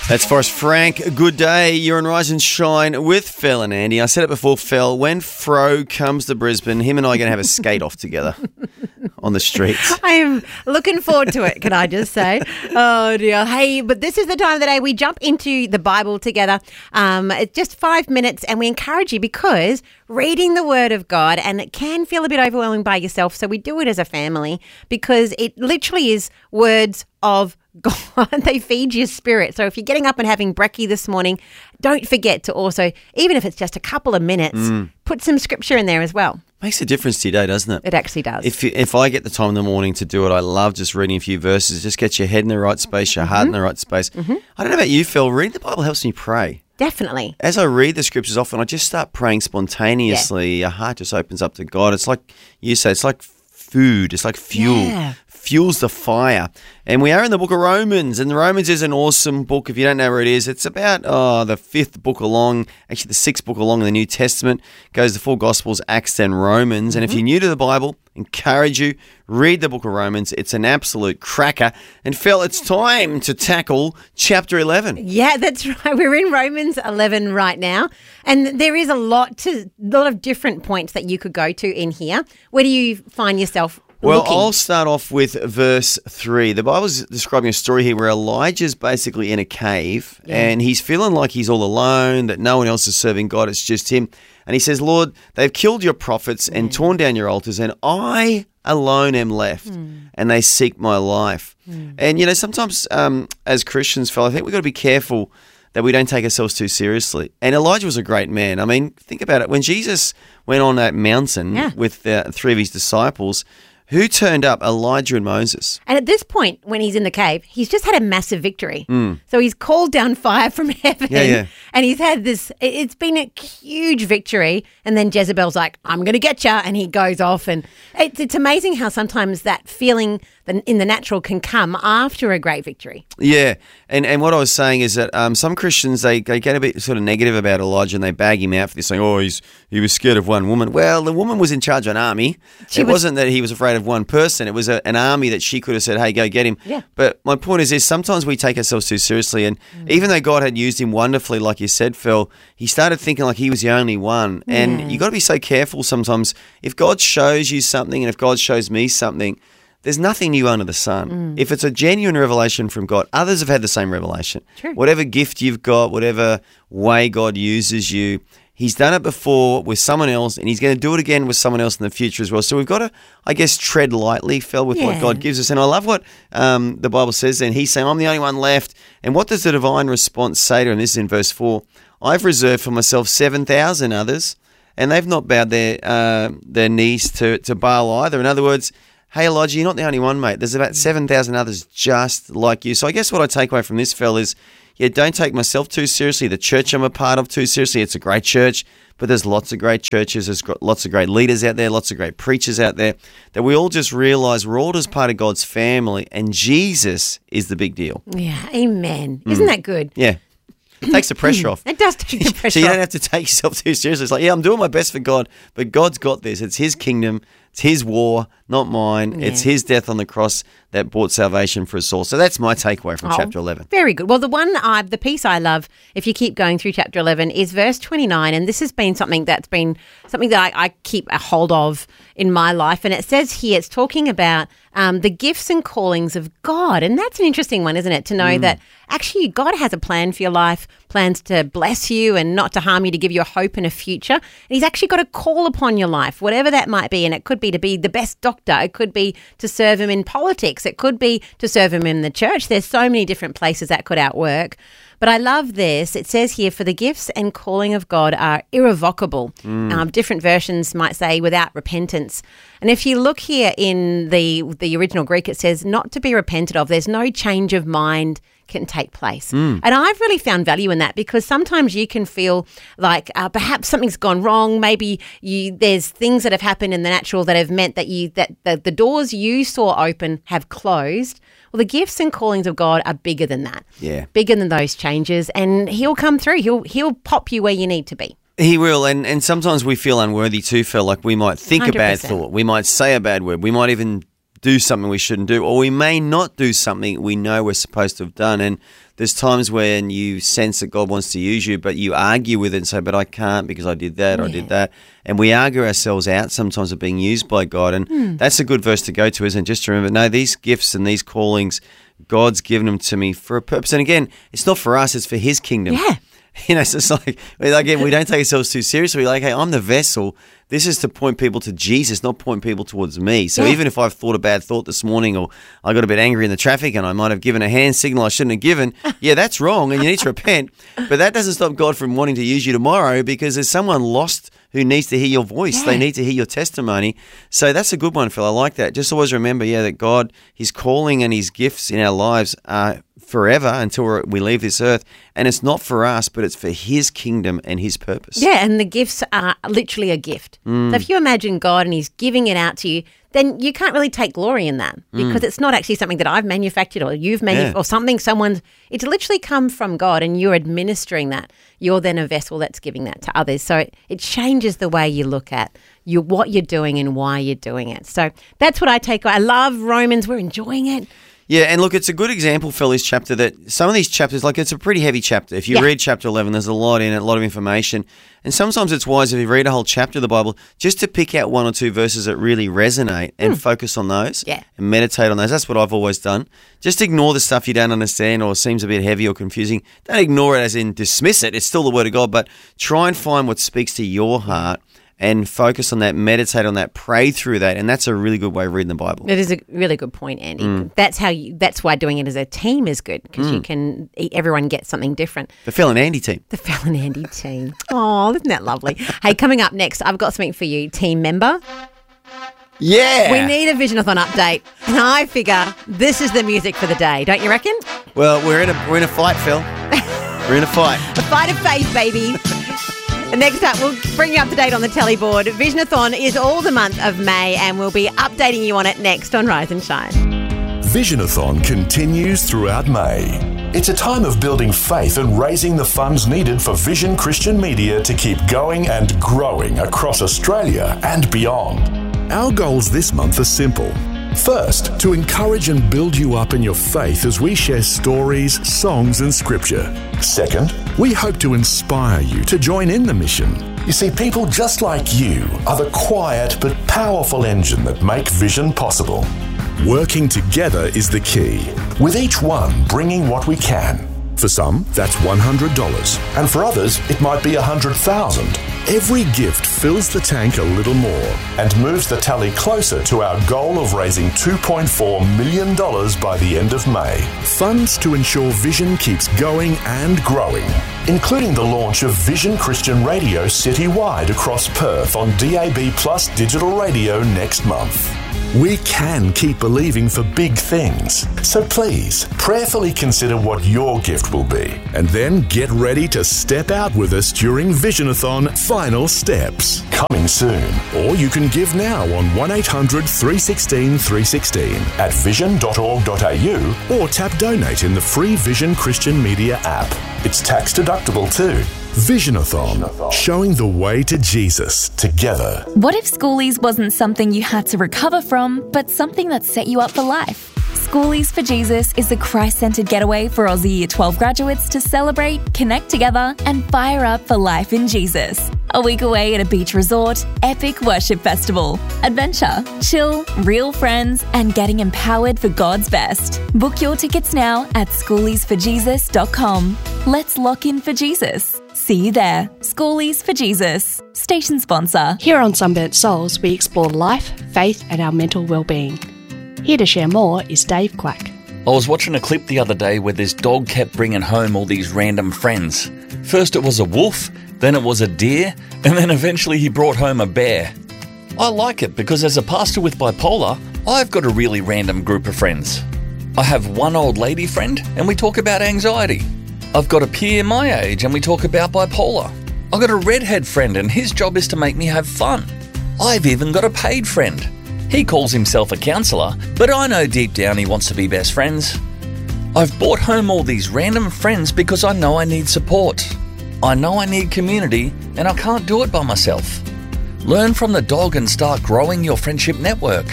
That's Forrest Frank. Good day. You're on Rise and Shine with Phil and Andy. I said it before, Phil, when Fro comes to Brisbane, him and I are going to have a skate off together on the streets. I am looking forward to it, can I just say? Oh, dear. Hey, but this is the time of the day we jump into the Bible together. It's just 5 minutes, and we encourage you because reading the Word of God, and it can feel a bit overwhelming by yourself, so we do it as a family because it literally is words of God. They feed your spirit. So if you're getting up and having brekkie this morning, don't forget to also, even if it's just a couple of minutes, put some scripture in there as well. Makes a difference to your day, doesn't it? It actually does. If I get the time in the morning to do it, I love just reading a few verses. Just get your head in the right space, your heart in the right space. I don't know about you, Phil. Reading the Bible helps me pray. Definitely. As I read the scriptures often, I just start praying spontaneously. Your heart just opens up to God. It's like you say, it's like food. It's like fuel. Yeah. Fuels the fire. And we are in the book of Romans, and Romans is an awesome book. If you don't know where it is, it's about the fifth book along, actually the sixth book along in the New Testament. It goes the four Gospels, Acts and Romans. And if you're new to the Bible, encourage you, read the book of Romans. It's an absolute cracker. And Phil, it's time to tackle chapter 11. Yeah, that's right. We're in Romans 11 right now. And there is a lot of different points that you could go to in here. Where do you find yourself Well, looking? I'll start off with verse 3. The Bible's describing a story here where Elijah's basically in a cave and he's feeling like he's all alone, that no one else is serving God, it's just him. And he says, Lord, they've killed your prophets and torn down your altars, and I alone am left, and they seek my life. And, you know, sometimes as Christians, Phil, I think we've got to be careful that we don't take ourselves too seriously. And Elijah was a great man. I mean, think about it. When Jesus went on that mountain with three of his disciples, who turned up? Elijah and Moses. And at this point, when he's in the cave, he's just had a massive victory. So he's called down fire from heaven. And he's had this, it's been a huge victory. And then Jezebel's like, I'm going to get you. And he goes off. And it's amazing how sometimes that feeling in the natural can come after a great victory. Yeah. And what I was saying is that some Christians, they get a bit sort of negative about Elijah and they bag him out for this, saying, oh, he was scared of one woman. Well, the woman was in charge of an army. It wasn't that he was afraid of one person. It was an army that she could have said, hey, go get him. Yeah. But my point is this, sometimes we take ourselves too seriously. And even though God had used him wonderfully, like you said, Phil, he started thinking like he was the only one. And you got to be so careful sometimes. If God shows you something and if God shows me something, there's nothing new under the sun. If it's a genuine revelation from God, others have had the same revelation. True. Whatever gift you've got, whatever way God uses you, he's done it before with someone else, and he's going to do it again with someone else in the future as well. So we've got to, I guess, tread lightly, Phil, with what God gives us. And I love what the Bible says. And he's saying, I'm the only one left. And what does the divine response say to him? This is in verse 4. I've reserved for myself 7,000 others, and they've not bowed their knees to Baal either. In other words, hey, Elijah, you're not the only one, mate. There's about 7,000 others just like you. So I guess what I take away from this, Phil, is, don't take myself too seriously. The church I'm a part of too seriously. It's a great church, but there's lots of great churches. There's got lots of great leaders out there, lots of great preachers out there, that we all just realize we're all just part of God's family, and Jesus is the big deal. Yeah, amen. Isn't that good? Yeah. It takes the pressure off. It does take the pressure So you off. don't have to take yourself too seriously. It's like, I'm doing my best for God, but God's got this. It's his kingdom. It's his war, not mine. It's his death on the cross that brought salvation for us all. So that's my takeaway from chapter 11. Very good. Well, the piece I love, if you keep going through chapter 11, is verse 29. And this has been something that I keep a hold of in my life. And it says here, it's talking about the gifts and callings of God. And that's an interesting one, isn't it? To know that actually God has a plan for your life, plans to bless you and not to harm you, to give you a hope and a future. And he's actually got a call upon your life, whatever that might be. And it could be to be the best doctor. It could be to serve him in politics. It could be to serve him in the church. There's so many different places that could outwork. But I love this. It says here, for the gifts and calling of God are irrevocable. Different versions might say without repentance. And if you look here in the original Greek, it says not to be repented of. There's no change of mind can take place. And I've really found value in that, because sometimes you can feel like perhaps something's gone wrong. Maybe there's things that have happened in the natural that have meant that the doors you saw open have closed. Well, the gifts and callings of God are bigger than that. Yeah. Bigger than those changes. And he'll come through. He'll pop you where you need to be. He will, and sometimes we feel unworthy too, Phil. Like we might think 100%. A bad thought. We might say a bad word. We might even do something we shouldn't do, or we may not do something we know we're supposed to have done. And there's times when you sense that God wants to use you, but you argue with it and say, but I can't because I did that, or I did that. And we argue ourselves out sometimes of being used by God. And that's a good verse to go to, isn't it? Just to remember, no, these gifts and these callings, God's given them to me for a purpose. And again, it's not for us, it's for his kingdom. Yeah. You know, so it's like, again, we don't take ourselves too seriously. We're like, hey, I'm the vessel. This is to point people to Jesus, not point people towards me. So even if I've thought a bad thought this morning, or I got a bit angry in the traffic and I might have given a hand signal I shouldn't have given, that's wrong and you need to repent. But that doesn't stop God from wanting to use you tomorrow, because there's someone lost who needs to hear your voice. They need to hear your testimony. So that's a good one, Phil. I like that. Just always remember, that God, his calling and his gifts in our lives are forever until we leave this earth. And it's not for us, but it's for his kingdom and his purpose. Yeah, and the gifts are literally a gift. So if you imagine God and he's giving it out to you, then you can't really take glory in that, because it's not actually something that I've manufactured or you've manufactured or something it's literally come from God, and you're administering that. You're then a vessel that's giving that to others. So it changes the way you look at what you're doing and why you're doing it. So that's what I take. I love Romans. We're enjoying it. Yeah, and look, it's a good example, Phil, this chapter, that some of these chapters, like, it's a pretty heavy chapter. If you read chapter 11, there's a lot in it, a lot of information. And sometimes it's wise, if you read a whole chapter of the Bible, just to pick out one or two verses that really resonate and focus on those and meditate on those. That's what I've always done. Just ignore the stuff you don't understand or seems a bit heavy or confusing. Don't ignore it as in dismiss it. It's still the Word of God, but try and find what speaks to your heart and focus on that, meditate on that, pray through that, and that's a really good way of reading the Bible. It is a really good point, Andy. That's why doing it as a team is good, because everyone gets something different. The Phil and Andy team. The Phil and Andy team. Oh, isn't that lovely? Hey, coming up next, I've got something for you, team member. Yeah. We need a Visionathon update, and I figure this is the music for the day. Don't you reckon? Well, we're in a fight, Phil. We're in a fight. A fight of faith, baby. Next up, we'll bring you up to date on the tellyboard. Visionathon is all the month of May, and we'll be updating you on it next on Rise and Shine. Visionathon continues throughout May. It's a time of building faith and raising the funds needed for Vision Christian Media to keep going and growing across Australia and beyond. Our goals this month are simple. First, to encourage and build you up in your faith as we share stories, songs and scripture. Second, we hope to inspire you to join in the mission. You see, people just like you are the quiet but powerful engine that make Vision possible. Working together is the key, with each one bringing what we can. For some, that's $100, and for others, it might be $100,000. Every gift fills the tank a little more and moves the tally closer to our goal of raising $2.4 million by the end of May. Funds to ensure Vision keeps going and growing, including the launch of Vision Christian Radio citywide across Perth on DAB Plus digital radio next month. We can keep believing for big things. So please, prayerfully consider what your gift will be. And then get ready to step out with us during Visionathon Final Steps. Coming soon. Or you can give now on 1800 316 316 at vision.org.au or tap donate in the free Vision Christian Media app. It's tax deductible too. Visionathon, showing the way to Jesus together. What if Schoolies wasn't something you had to recover from, but something that set you up for life? Schoolies for Jesus is a Christ-centered getaway for Aussie Year 12 graduates to celebrate, connect together, and fire up for life in Jesus. A week away at a beach resort, epic worship festival, adventure, chill, real friends, and getting empowered for God's best. Book your tickets now at schooliesforjesus.com. Let's lock in for Jesus. See you there. Schoolies for Jesus. Station sponsor. Here on Sunburnt Souls, we explore life, faith, and our mental well-being. Here to share more is Dave Quack. I was watching a clip the other day where this dog kept bringing home all these random friends. First it was a wolf, then it was a deer, and then eventually he brought home a bear. I like it because as a pastor with bipolar, I've got a really random group of friends. I have one old lady friend and we talk about anxiety. I've got a peer my age and we talk about bipolar. I've got a redhead friend and his job is to make me have fun. I've even got a paid friend. He calls himself a counsellor, but I know deep down he wants to be best friends. I've brought home all these random friends because I know I need support. I know I need community and I can't do it by myself. Learn from the dog and start growing your friendship network.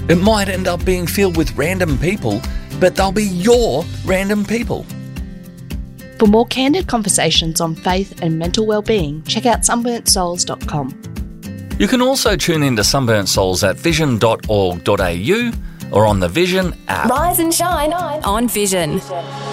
It might end up being filled with random people, but they'll be your random people. For more candid conversations on faith and mental well-being, check out sunburntsouls.com. You can also tune into Sunburnt Souls at vision.org.au or on the Vision app. Rise and shine on Vision.